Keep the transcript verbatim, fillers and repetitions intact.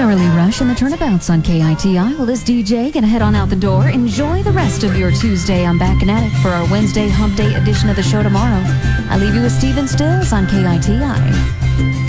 Early Rush and the Turnabouts on K I T I. Well, this D J gonna head on out the door. Enjoy the rest of your Tuesday. I'm back at it for our Wednesday Hump Day edition of the show tomorrow. I leave you with Stephen Stills on K I T I.